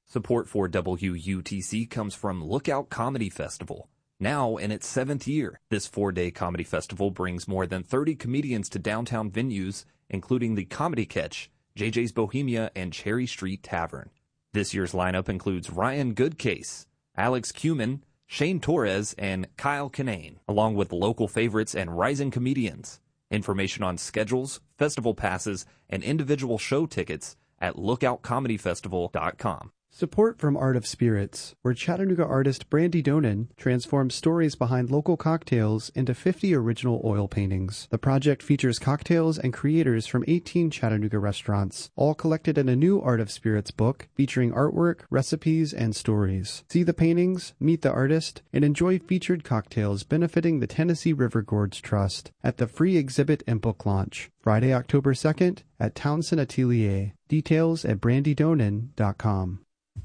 Support for WUTC comes from Lookout Comedy Festival. Now in its 7th year, this 4-day comedy festival brings more than 30 comedians to downtown venues, including the Comedy Catch, JJ's Bohemia, and Cherry Street Tavern. This year's lineup includes Ryan Goodcase, Alex Cuman, Shane Torres, and Kyle Kinane, along with local favorites and rising comedians. Information on schedules, festival passes, and individual show tickets at lookoutcomedyfestival.com. Support from Art of Spirits, where Chattanooga artist Brandy Donen transforms stories behind local cocktails into 50 original oil paintings. The project features cocktails and creators from 18 Chattanooga restaurants, all collected in a new Art of Spirits book featuring artwork, recipes, and stories. See the paintings, meet the artist, and enjoy featured cocktails benefiting the Tennessee River Gorge Trust at the free exhibit and book launch, Friday, October 2nd at Townsend Atelier. Details at brandydonen.com.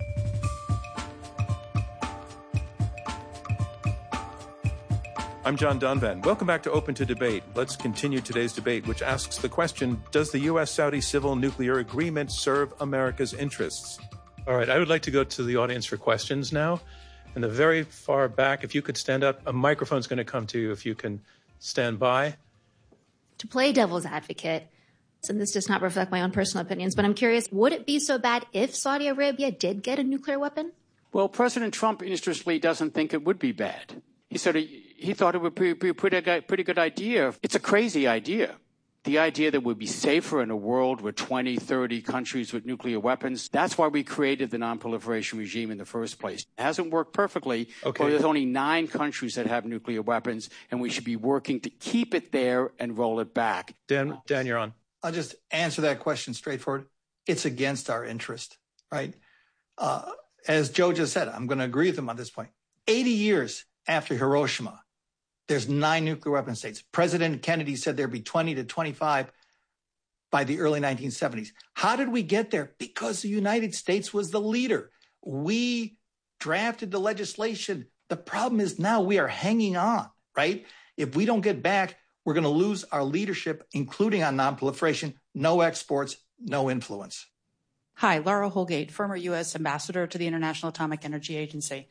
I'm John Donvan. Welcome back to Open to Debate. Let's continue today's debate, which asks the question, does the U.S.-Saudi civil nuclear agreement serve America's interests? All right, I would like to go to the audience for questions now. In the very far back, if you could stand up, a microphone's going to come to you if you can stand by. To play devil's advocate, and this does not reflect my own personal opinions, but I'm curious, would it be so bad if Saudi Arabia did get a nuclear weapon? Well, President Trump, interestingly, doesn't think it would be bad. He said he thought it would be a pretty good idea. It's a crazy idea. The idea that we'd be safer in a world with 20, 30 countries with nuclear weapons. That's why we created the non-proliferation regime in the first place. It hasn't worked perfectly, but there's only 9 countries that have nuclear weapons, and we should be working to keep it there and roll it back. Dan, you're on. I'll just answer that question straightforward. It's against our interest, right? As Joe just said, I'm going to agree with him on this point. 80 years after Hiroshima, there's 9 nuclear weapon states. President Kennedy said there'd be 20 to 25 by the early 1970s. How did we get there? Because the United States was the leader. We drafted the legislation. The problem is now we are hanging on, right? If we don't get back, we're going to lose our leadership, including on nonproliferation, no exports, no influence. Hi, Laura Holgate, former U.S. ambassador to the International Atomic Energy Agency.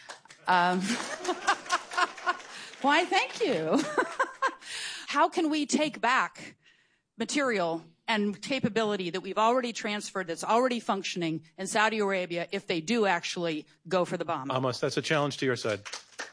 Why, thank you. How can we take back material and capability that we've already transferred, that's already functioning in Saudi Arabia, if they do actually go for the bomb? Amos, that's a challenge to your side.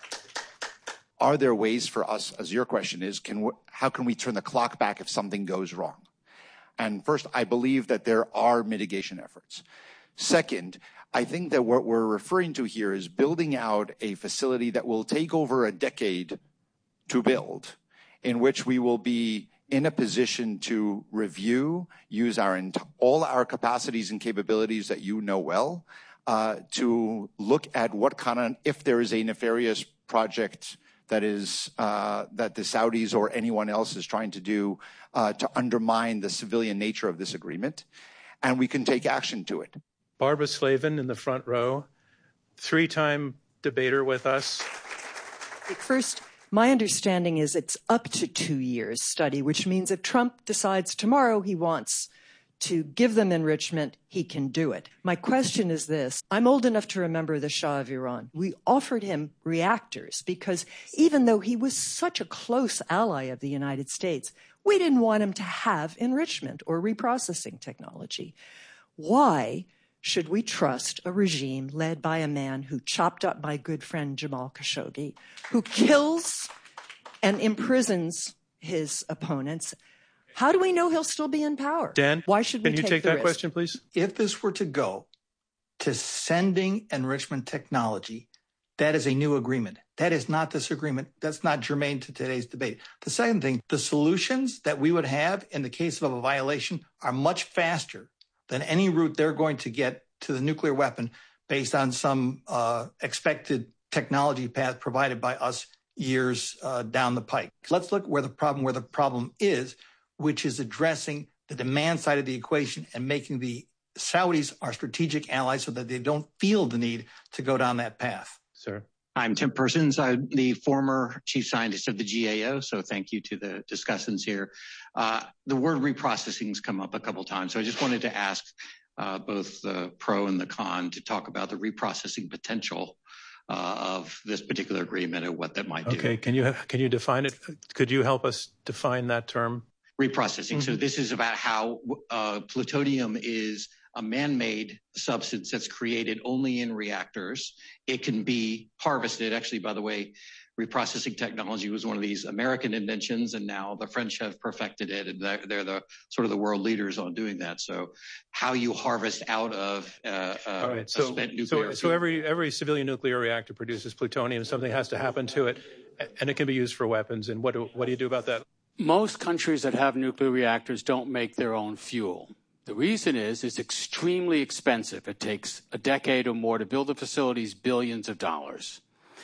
Are there ways for us, as your question is, how can we turn the clock back if something goes wrong? And first, I believe that there are mitigation efforts. Second, I think that what we're referring to here is building out a facility that will take over a decade to build, in which we will be in a position to review, use all our capacities and capabilities that you know well, to look at if there is a nefarious project that the Saudis or anyone else is trying to do to undermine the civilian nature of this agreement, and we can take action to it. Barbara Slavin in the front row, 3-time debater with us. First, my understanding is it's up to 2 years study, which means if Trump decides tomorrow he wants to give them enrichment, he can do it. My question is this. I'm old enough to remember the Shah of Iran. We offered him reactors because even though he was such a close ally of the United States, we didn't want him to have enrichment or reprocessing technology. Why should we trust a regime led by a man who chopped up my good friend Jamal Khashoggi, who kills and imprisons his opponents? How do we know he'll still be in power? Dan, why should we can you take that question, please? If this were to go to sending enrichment technology, that is a new agreement. That is not this agreement. That's not germane to today's debate. The second thing, the solutions that we would have in the case of a violation are much faster than any route they're going to get to the nuclear weapon based on some expected technology path provided by us years down the pike. Let's look where the problem is, which is addressing the demand side of the equation and making the Saudis our strategic allies so that they don't feel the need to go down that path. Sir. I'm Tim Persons. I'm the former chief scientist of the GAO, so thank you to the discussants here. The word reprocessing has come up a couple times, so I just wanted to ask, both the pro and the con, to talk about the reprocessing potential of this particular agreement and what that might do. Okay, can you define it? Could you help us define that term? Reprocessing. Mm-hmm. So this is about how plutonium is a man-made substance that's created only in reactors. It can be harvested. Actually, by the way, reprocessing technology was one of these American inventions, and now the French have perfected it, and they're the sort of the world leaders on doing that. So how you harvest out of spent nuclear. So every civilian nuclear reactor produces plutonium. Something has to happen to it, and it can be used for weapons. And what do you do about that? Most countries that have nuclear reactors don't make their own fuel. The reason is it's extremely expensive. It takes a decade or more to build the facilities, billions of dollars.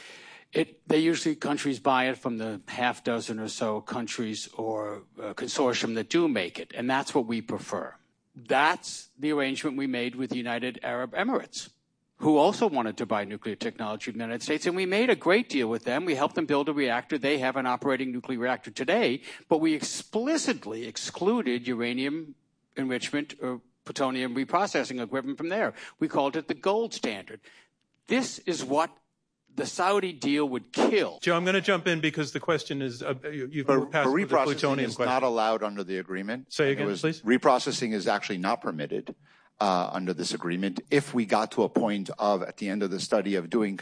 Countries buy it from the half dozen or so countries or consortium that do make it, and that's what we prefer. That's the arrangement we made with the United Arab Emirates, who also wanted to buy nuclear technology from the United States, and we made a great deal with them. We helped them build a reactor. They have an operating nuclear reactor today, but we explicitly excluded uranium enrichment or plutonium reprocessing equipment from there. We called it the gold standard. This is what the Saudi deal would kill. Joe, I'm going to jump in because the question is, you've passed the reprocessing plutonium is question. not allowed under the agreement. Say again, please. Reprocessing is actually not permitted under this agreement. If we got to a point of, at the end of the study, of doing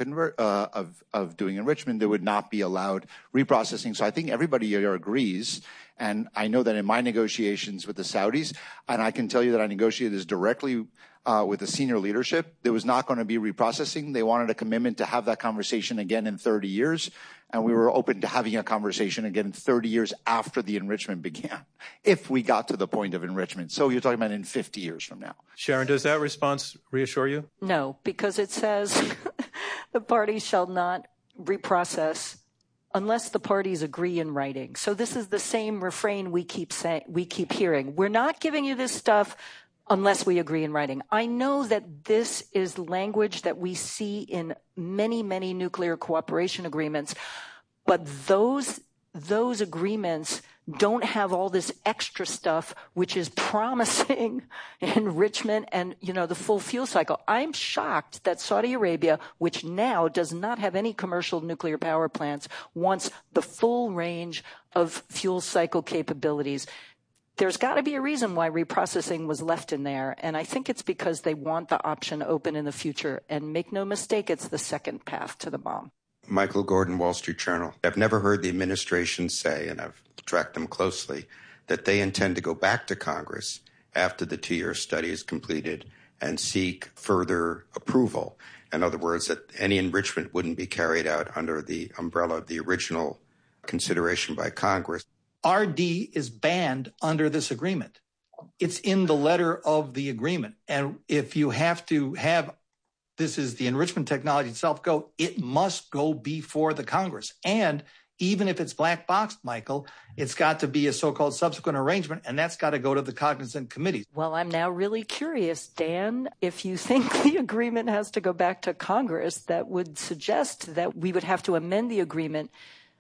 doing enrichment, there would not be allowed reprocessing. So I think everybody here agrees. And I know that in my negotiations with the Saudis, and I can tell you that I negotiated this directly with the senior leadership, there was not going to be reprocessing. They wanted a commitment to have that conversation again in 30 years. And we were open to having a conversation again 30 years after the enrichment began, if we got to the point of enrichment. So you're talking about in 50 years from now. Sharon, does that response reassure you? No, because it says the parties shall not reprocess unless the parties agree in writing. So this is the same refrain we keep hearing. We're not giving you this stuff unless we agree in writing. I know that this is language that we see in many, many nuclear cooperation agreements, but those agreements don't have all this extra stuff, which is promising enrichment and, the full fuel cycle. I'm shocked that Saudi Arabia, which now does not have any commercial nuclear power plants, wants the full range of fuel cycle capabilities. There's got to be a reason why reprocessing was left in there, and I think it's because they want the option open in the future. And make no mistake, it's the second path to the bomb. Michael Gordon, Wall Street Journal. I've never heard the administration say, and I've tracked them closely, that they intend to go back to Congress after the 2-year study is completed and seek further approval. In other words, that any enrichment wouldn't be carried out under the umbrella of the original consideration by Congress. RD is banned under this agreement. It's in the letter of the agreement. And if you have to have, this is the enrichment technology itself go, it must go before the Congress. And even if it's black boxed, Michael, it's got to be a so-called subsequent arrangement, and that's got to go to the cognizant committees. Well, I'm now really curious, Dan, if you think the agreement has to go back to Congress, that would suggest that we would have to amend the agreement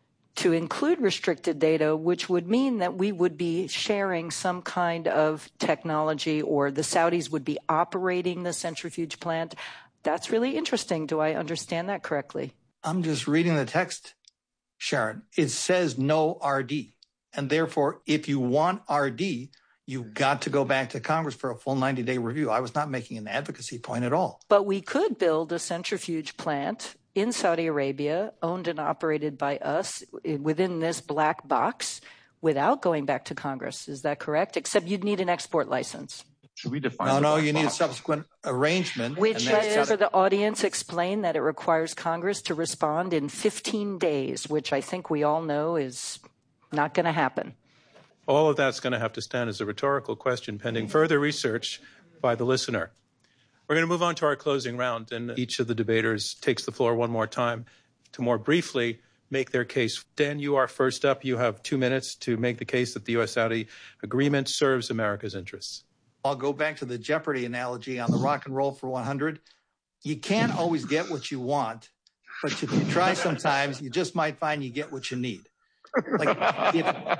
to include restricted data, which would mean that we would be sharing some kind of technology, or the Saudis would be operating the centrifuge plant. That's really interesting. Do I understand that correctly? I'm just reading the text, Sharon. It says no RD. And therefore, if you want RD, you've got to go back to Congress for a full 90-day review. I was not making an advocacy point at all. But we could build a centrifuge plant in Saudi Arabia, owned and operated by us within this black box without going back to Congress. Is that correct? Except you'd need an export license. Should we define No, you need a subsequent arrangement. Which is, for the audience, explain that it requires Congress to respond in 15 days, which I think we all know is not going to happen. All of that's going to have to stand as a rhetorical question pending further research by the listener. We're going to move on to our closing round, and each of the debaters takes the floor one more time to more briefly make their case. Dan, you are first up. You have 2 minutes to make the case that the U.S.-Saudi agreement serves America's interests. I'll go back to the Jeopardy analogy on the Rock and Roll for 100. You can't always get what you want, but if you try sometimes, you just might find you get what you need. Oh,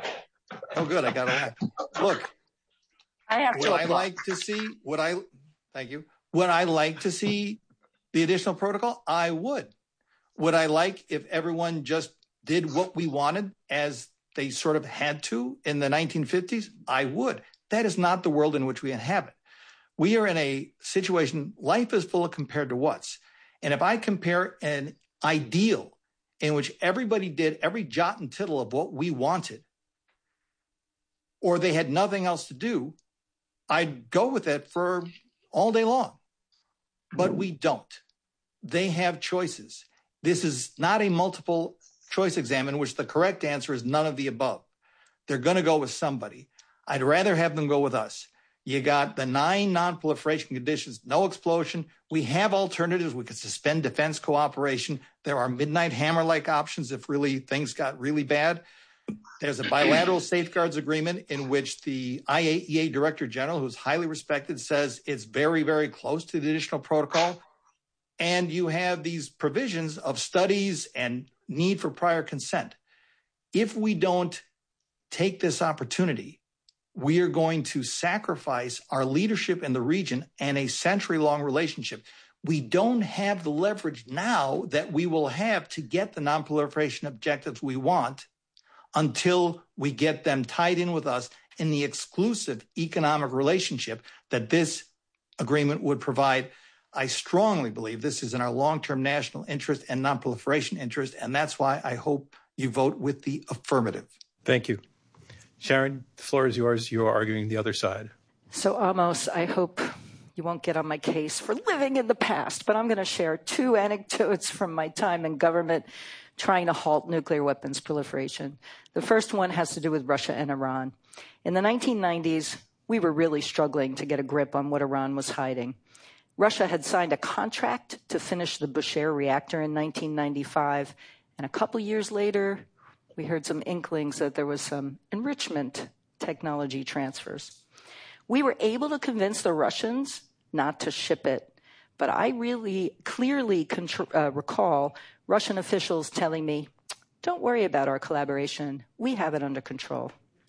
good, I got to laugh. Look, I have would I like to see, Thank you. Would I like to see the additional protocol? I would. Would I like if everyone just did what we wanted as they sort of had to in the 1950s? I would. That is not the world in which we inhabit. We are in a situation, life is full of compared to what's. And if I compare an ideal in which everybody did every jot and tittle of what we wanted, or they had nothing else to do, I'd go with it for all day long. But we don't. They have choices. This is not a multiple choice exam in which the correct answer is none of the above. They're going to go with somebody. I'd rather have them go with us. You got the 9 non-proliferation conditions, no explosion. We have alternatives. We could suspend defense cooperation. There are midnight hammer-like options if really things got really bad. There's a bilateral safeguards agreement in which the IAEA Director General, who's highly respected, says it's very, very close to the additional protocol. And you have these provisions of studies and need for prior consent. If we don't take this opportunity, we are going to sacrifice our leadership in the region and a century-long relationship. We don't have the leverage now that we will have to get the non-proliferation objectives we want until we get them tied in with us in the exclusive economic relationship that this agreement would provide. I strongly believe this is in our long-term national interest and non-proliferation interest, and that's why I hope you vote with the affirmative. Thank you. Sharon, the floor is yours. You are arguing the other side. So, Amos, I hope you won't get on my case for living in the past, but I'm going to share 2 anecdotes from my time in government trying to halt nuclear weapons proliferation. The first one has to do with Russia and Iran. In the 1990s, we were really struggling to get a grip on what Iran was hiding. Russia had signed a contract to finish the Bushehr reactor in 1995, and a couple years later, we heard some inklings that there was some enrichment technology transfers. We were able to convince the Russians not to ship it, but I really clearly recall Russian officials telling me, don't worry about our collaboration. We have it under control.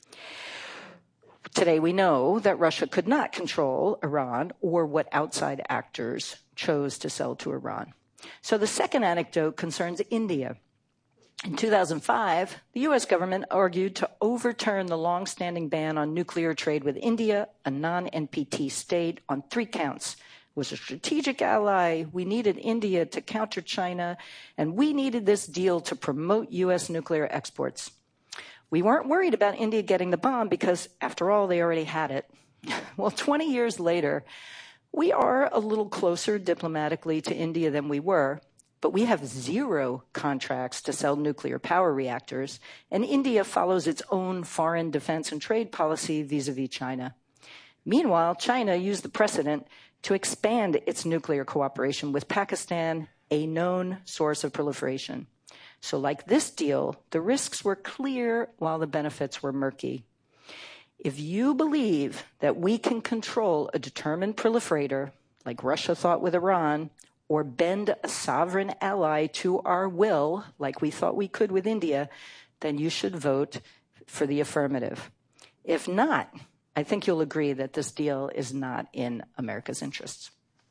Today, we know that Russia could not control Iran or what outside actors chose to sell to Iran. So the second anecdote concerns India. In 2005, the U.S. government argued to overturn the long-standing ban on nuclear trade with India, a non-NPT state, on 3 counts. It was a strategic ally. We needed India to counter China, and we needed this deal to promote U.S. nuclear exports. We weren't worried about India getting the bomb because, after all, they already had it. Well, 20 years later, we are a little closer diplomatically to India than we were, but we have 0 contracts to sell nuclear power reactors, and India follows its own foreign defense and trade policy vis-a-vis China. Meanwhile, China used the precedent to expand its nuclear cooperation with Pakistan, a known source of proliferation. So like this deal, the risks were clear while the benefits were murky. If you believe that we can control a determined proliferator, like Russia thought with Iran, or bend a sovereign ally to our will, like we thought we could with India, then you should vote for the affirmative. If not, I think you'll agree that this deal is not in America's interests.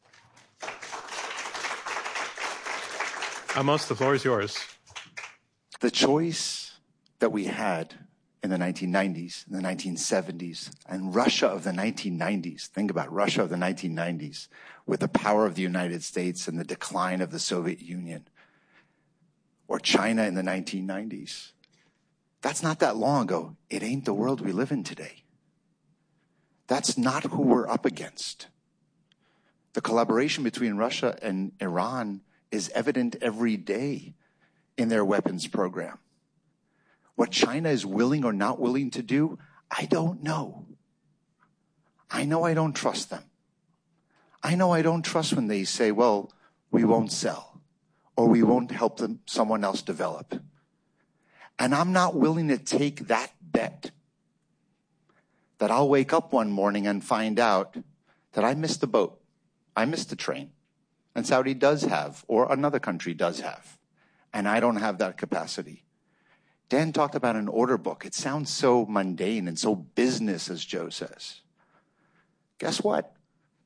Amos, the floor is yours. The choice that we had in the 1990s, in the 1970s, and Russia of the 1990s, think about Russia of the 1990s, with the power of the United States and the decline of the Soviet Union, or China in the 1990s. That's not that long ago. It ain't the world we live in today. That's not who we're up against. The collaboration between Russia and Iran is evident every day in their weapons program. What China is willing or not willing to do, I don't know. I know I don't trust them. I know I don't trust when they say, well, we won't sell, or we won't help them, someone else develop. And I'm not willing to take that bet that I'll wake up one morning and find out that I missed the boat, I missed the train, and Saudi does have, or another country does have, and I don't have that capacity. Dan talked about an order book. It sounds so mundane and so business, as Joe says. Guess what?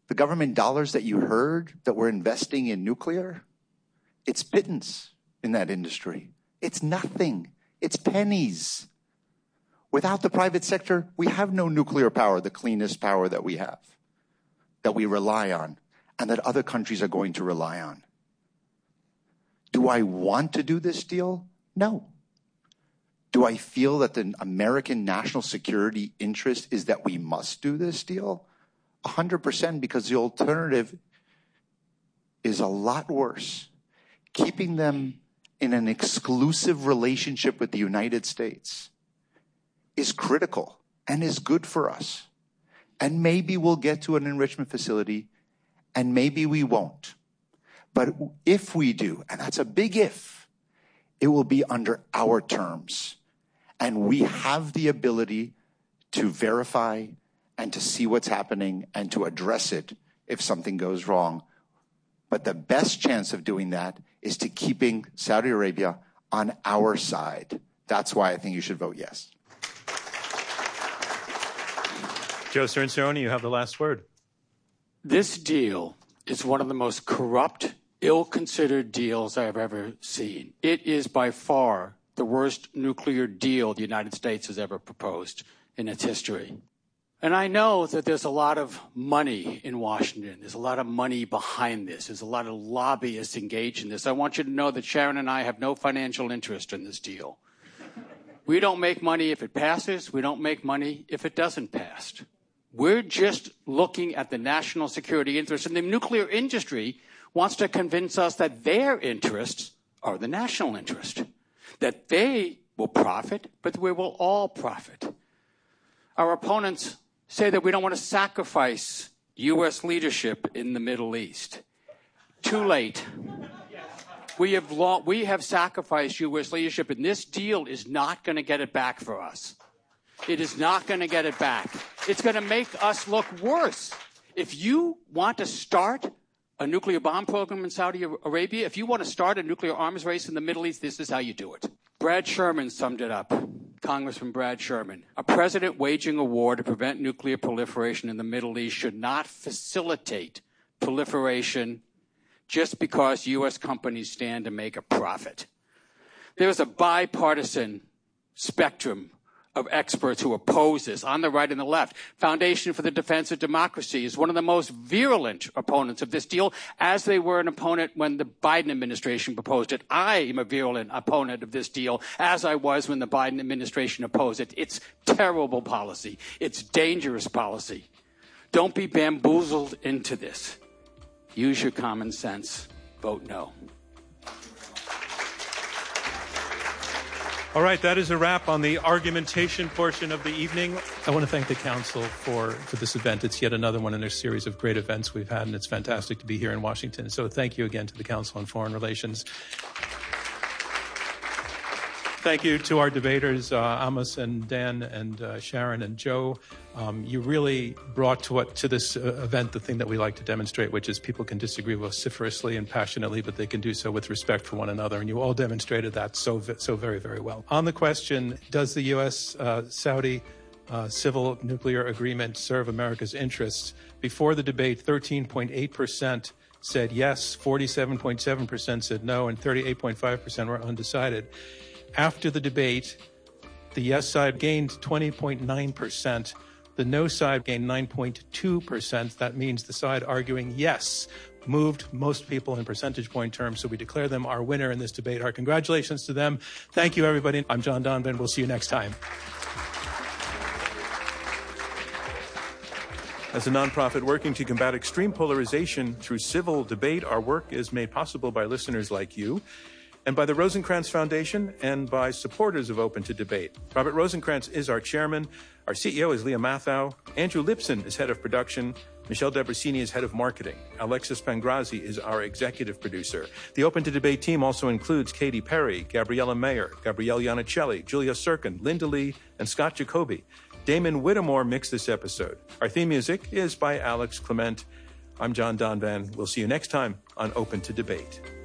The government dollars that you heard that we're investing in nuclear, it's pittance in that industry. It's nothing. It's pennies. Without the private sector, we have no nuclear power, the cleanest power that we have, that we rely on, and that other countries are going to rely on. Do I want to do this deal? No. Do I feel that the American national security interest is that we must do this deal? 100%, because the alternative is a lot worse. Keeping them in an exclusive relationship with the United States is critical and is good for us. And maybe we'll get to an enrichment facility, and maybe we won't. But if we do, and that's a big if, it will be under our terms. And we have the ability to verify and to see what's happening and to address it if something goes wrong. But the best chance of doing that is to keeping Saudi Arabia on our side. That's why I think you should vote yes. Joe Cirincione, you have the last word. This deal is one of the most corrupt, ill-considered deals I have ever seen. It is by far the worst nuclear deal the United States has ever proposed in its history. And I know that there's a lot of money in Washington. There's a lot of money behind this. There's a lot of lobbyists engaged in this. I want you to know that Sharon and I have no financial interest in this deal. We don't make money if it passes. We don't make money if it doesn't pass. We're just looking at the national security interest. And the nuclear industry wants to convince us that their interests are the national interest, that they will profit, but we will all profit. Our opponents say that we don't want to sacrifice U.S. leadership in the Middle East. Too late. We have sacrificed U.S. leadership, and this deal is not going to get it back for us. It is not going to get it back. It's going to make us look worse. If you want to start a nuclear bomb program in Saudi Arabia, if you want to start a nuclear arms race in the Middle East, this is how you do it. Brad Sherman summed it up. Congressman Brad Sherman. A president waging a war to prevent nuclear proliferation in the Middle East should not facilitate proliferation just because U.S. companies stand to make a profit. There is a bipartisan spectrum of experts who oppose this, on the right and the left. Foundation for the Defense of Democracy is one of the most virulent opponents of this deal, as they were an opponent when the Biden administration proposed it. I am a virulent opponent of this deal, as I was when the Biden administration opposed it. It's terrible policy. It's dangerous policy. Don't be bamboozled into this. Use your common sense. Vote no. All right, that is a wrap on the argumentation portion of the evening. I want to thank the council for this event. It's yet another one in a series of great events we've had, and it's fantastic to be here in Washington. So thank you again to the Council on Foreign Relations. Thank you to our debaters, Amos and Dan and Sharon and Joe. You really brought to this event the thing that we like to demonstrate, which is people can disagree vociferously and passionately, but they can do so with respect for one another. And you all demonstrated that so very, very well. On the question, does the U.S.-Saudi civil nuclear agreement serve America's interests? Before the debate, 13.8% said yes, 47.7% said no, and 38.5% were undecided. After the debate, the yes side gained 20.9%. The no side gained 9.2%. That means the side arguing yes moved most people in percentage point terms, so we declare them our winner in this debate. Our congratulations to them. Thank you, everybody. I'm John Donvan. We'll see you next time. As a nonprofit working to combat extreme polarization through civil debate, our work is made possible by listeners like you, and by the Rosencrantz Foundation, and by supporters of Open to Debate. Robert Rosencrantz is our chairman. Our CEO is Leah Mathau. Andrew Lipson is head of production. Michelle Debrasini is head of marketing. Alexis Pangrazi is our executive producer. The Open to Debate team also includes Katy Perry, Gabriella Mayer, Gabrielle Iannicelli, Julia Sirkin, Linda Lee, and Scott Jacoby. Damon Whittemore mixed this episode. Our theme music is by Alex Clement. I'm John Donvan. We'll see you next time on Open to Debate.